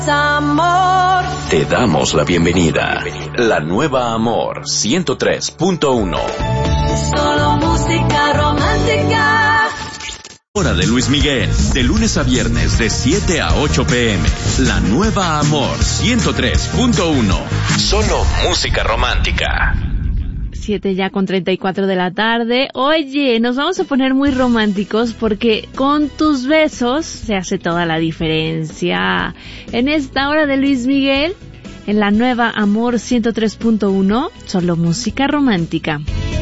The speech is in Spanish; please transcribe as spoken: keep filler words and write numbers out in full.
Amor. Te damos la bienvenida. La nueva Amor ciento tres punto uno. Solo música romántica. Hora de Luis Miguel, de lunes a viernes de siete a ocho pm. La nueva Amor ciento tres punto uno. Solo música romántica. siete ya con treinta y cuatro de la tarde. Oye, nos vamos a poner muy románticos porque con tus besos se hace toda la diferencia. En esta hora de Luis Miguel, en la nueva Amor ciento tres punto uno, solo música romántica.